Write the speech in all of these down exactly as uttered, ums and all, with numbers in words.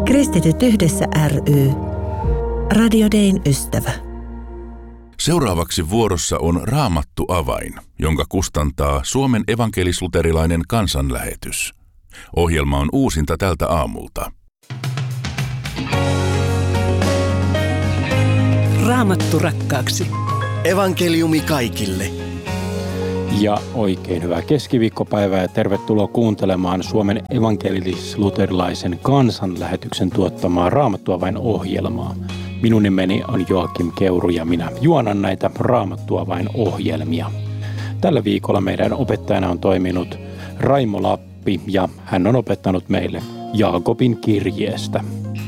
Kristityt yhdessä ry. Radio Dayn ystävä. Seuraavaksi vuorossa on Raamattu avain, jonka kustantaa Suomen evankelis-luterilainen kansanlähetys. Ohjelma on uusinta tältä aamulta. Raamattu rakkaaksi. Evankeliumi kaikille. Ja oikein hyvää keskiviikkopäivää ja tervetuloa kuuntelemaan Suomen evankelis-luterilaisen kansanlähetyksen tuottamaa Raamattu avain ohjelmaa. Minun nimeni on Joakim Keuru ja minä juonan näitä Raamattu avain ohjelmia. Tällä viikolla meidän opettajana on toiminut Raimo Lappi ja hän on opettanut meille Jaakobin kirjeestä.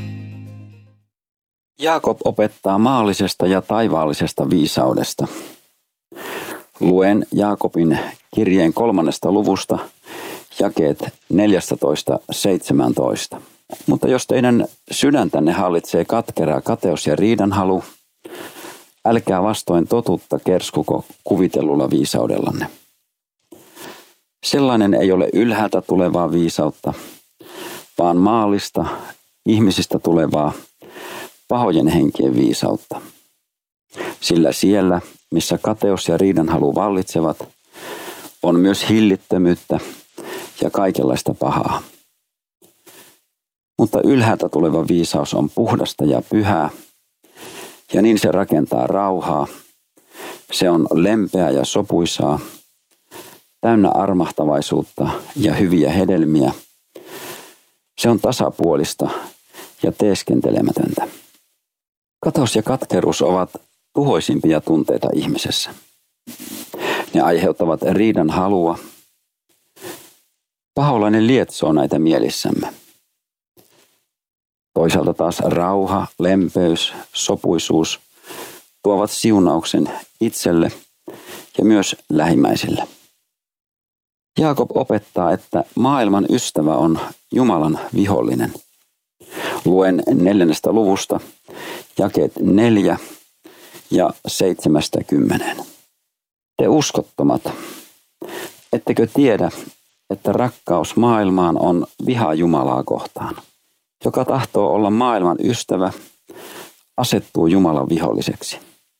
Jaakob opettaa maallisesta ja taivaallisesta viisaudesta. Luen Jaakobin kirjeen kolmannesta luvusta jakeet neljätoista seitsemäntoista. Mutta jos teidän sydäntänne hallitsee katkera kateus ja riidanhalu, älkää vastoin totuutta kerskuko kuvitellulla viisaudellanne. Sellainen ei ole ylhäältä tulevaa viisautta, vaan maallista, ihmisistä tulevaa, pahojen henkien viisautta. Sillä siellä, missä kateus ja riidanhalu vallitsevat, on myös hillittömyyttä ja kaikenlaista pahaa. Mutta ylhäältä tuleva viisaus on puhdasta ja pyhää, ja niin se rakentaa rauhaa. Se on lempeää ja sopuisaa, täynnä armahtavaisuutta ja hyviä hedelmiä. Se on tasapuolista ja teeskentelemätöntä. Kateus ja katkeruus ovat tuhoisimpia tunteita ihmisessä. Ne aiheuttavat riidan halua. Paholainen lietsoo näitä mielissämme. Toisaalta taas rauha, lempeys, sopuisuus tuovat siunauksen itselle ja myös lähimmäisille. Jaakob opettaa, että maailman ystävä on Jumalan vihollinen. Luen neljännestä luvusta jakeet neljä ja seitsemästä kymmeneen. Te uskottomat, ettekö tiedä, että rakkaus maailmaan on viha Jumalaa kohtaan? Joka tahtoo olla maailman ystävä, asettuu Jumalan viholliseksi.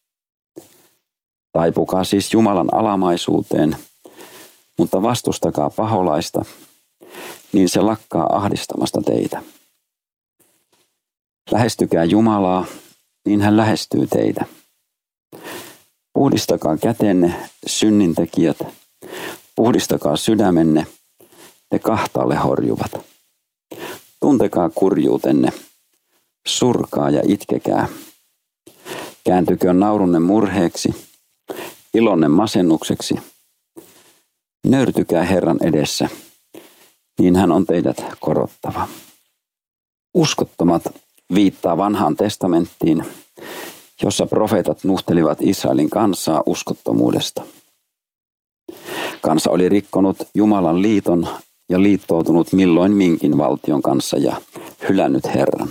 Taipukaa siis Jumalan alamaisuuteen, mutta vastustakaa paholaista, niin se lakkaa ahdistamasta teitä. Lähestykää Jumalaa, niin hän lähestyy teitä. Puhdistakaa kätenne, synnintekijät, puhdistakaa sydämenne, te kahtaalle horjuvat. Tuntekaa kurjuutenne, surkaa ja itkekää. Kääntykö naurunne murheeksi, ilonne masennukseksi. Nöyrtykää Herran edessä, niin hän on teidät korottava. Uskottomat viittaa vanhaan testamenttiin, jossa profeetat nuhtelivat Israelin kansaa uskottomuudesta. Kansa oli rikkonut Jumalan liiton ja liittoutunut milloin minkin valtion kanssa ja hylännyt Herran.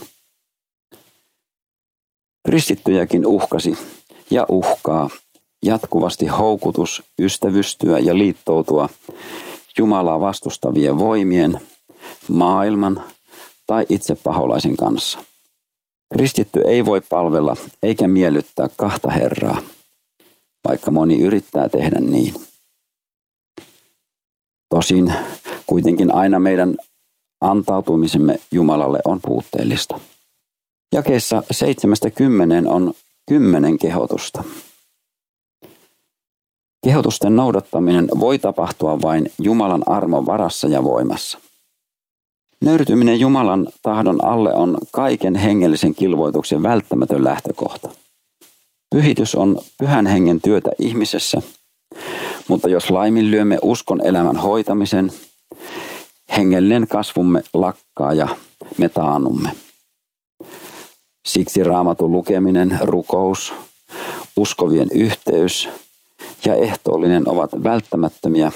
Kristittyjäkin uhkasi ja uhkaa jatkuvasti houkutus ystävystyä ja liittoutua Jumalaa vastustavien voimien, maailman tai itse paholaisen kanssa. Kristitty ei voi palvella eikä miellyttää kahta Herraa, vaikka moni yrittää tehdä niin. Tosin kuitenkin aina meidän antautumisemme Jumalalle on puutteellista. Jakeessa seitsemästä kymmeneen on kymmenen kehotusta. Kehotusten noudattaminen voi tapahtua vain Jumalan armon varassa ja voimassa. Nöyrtyminen Jumalan tahdon alle on kaiken hengellisen kilvoituksen välttämätön lähtökohta. Pyhitys on pyhän hengen työtä ihmisessä, mutta jos laiminlyömme uskon elämän hoitamisen, hengellinen kasvumme lakkaa ja me taannumme. Siksi Raamatun lukeminen, rukous, uskovien yhteys ja ehtoollinen ovat välttämättömiä.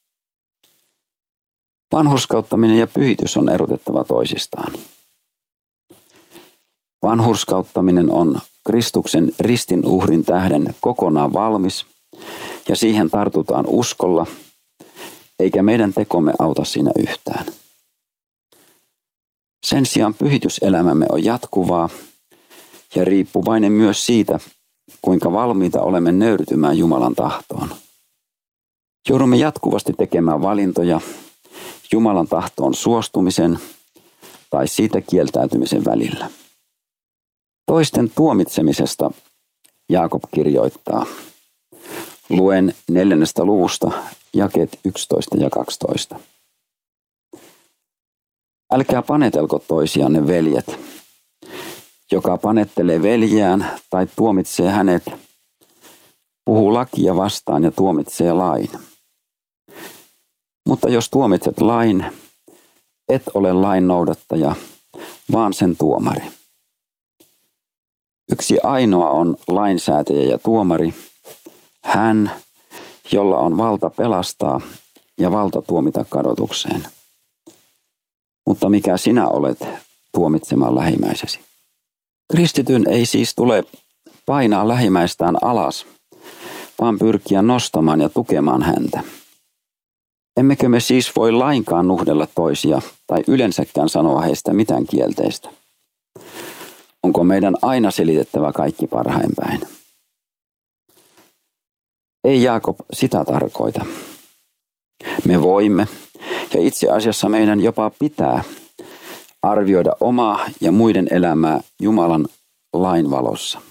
Vanhurskauttaminen ja pyhitys on erotettava toisistaan. Vanhurskauttaminen on Kristuksen ristin uhrin tähden kokonaan valmis ja siihen tartutaan uskolla, eikä meidän tekomme auta siinä yhtään. Sen sijaan pyhityselämämme on jatkuvaa ja riippuvainen myös siitä, kuinka valmiita olemme nöyrtymään Jumalan tahtoon. Joudumme jatkuvasti tekemään valintoja Jumalan tahtoon suostumisen tai siitä kieltäytymisen välillä. Toisten tuomitsemisesta Jaakob kirjoittaa. Luen neljännestä luvusta jakeet yksitoista ja kaksitoista. Älkää panetelko toisianne, veljet. Joka panettelee veljään tai tuomitsee hänet, puhuu lakia vastaan ja tuomitsee lain. Mutta jos tuomitset lain, et ole lain noudattaja, vaan sen tuomari. Yksi ainoa on lainsäätäjä ja tuomari, hän, jolla on valta pelastaa ja valta tuomita kadotukseen. Mutta mikä sinä olet tuomitsemaan lähimmäisesi? Kristityn ei siis tule painaa lähimmäistään alas, vaan pyrkiä nostamaan ja tukemaan häntä. Emmekö me siis voi lainkaan nuhdella toisia tai yleensäkään sanoa heistä mitään kielteistä? Onko meidän aina selitettävä kaikki parhain päin? Ei Jaakob sitä tarkoita. Me voimme, ja itse asiassa meidän jopa pitää, arvioida omaa ja muiden elämää Jumalan lain valossa.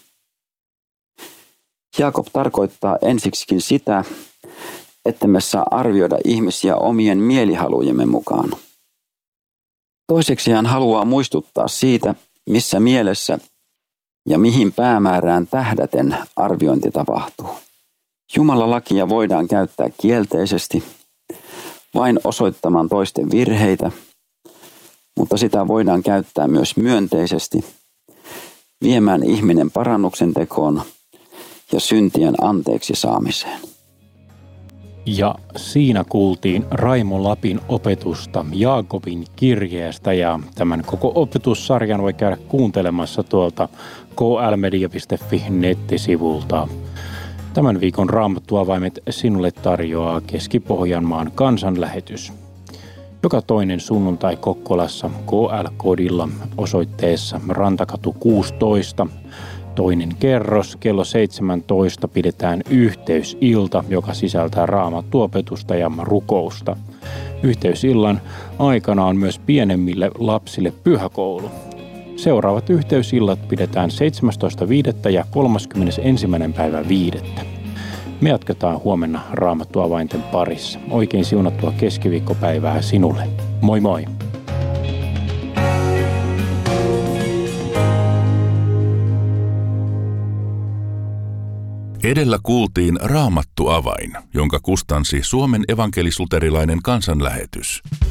Jaakob tarkoittaa ensiksikin sitä, että me saa arvioida ihmisiä omien mielihalujemme mukaan. Toiseksi hän haluaa muistuttaa siitä, missä mielessä ja mihin päämäärään tähdäten arviointi tapahtuu. Jumalan lakia voidaan käyttää kielteisesti, vain osoittamaan toisten virheitä, mutta sitä voidaan käyttää myös myönteisesti, viemään ihminen parannuksen tekoon ja syntien anteeksi saamiseen. Ja siinä kuultiin Raimo Lapin opetusta Jaakobin kirjeestä, ja tämän koko opetussarjan voi käydä kuuntelemassa tuolta k l media piste f i nettisivulta. Tämän viikon Raamattuavaimet sinulle tarjoaa Keski-Pohjanmaan kansanlähetys. Joka toinen sunnuntai Kokkolassa K L-kodilla osoitteessa Rantakatu kuusitoista. Toinen kerros kello seitsemäntoista pidetään yhteysilta, joka sisältää raamattuopetusta ja rukousta. Yhteysillan aikana on myös pienemmille lapsille pyhäkoulu. Seuraavat yhteysillat pidetään seitsemästoista viidettä ja kolmaskymmenesensimmäinen päivä viidettä. Me jatketaan huomenna Raamattuavainten parissa. Oikein siunattua keskiviikkopäivää sinulle. Moi moi! Edellä kuultiin Raamattuavain, jonka kustansi Suomen evankelis-luterilainen kansanlähetys.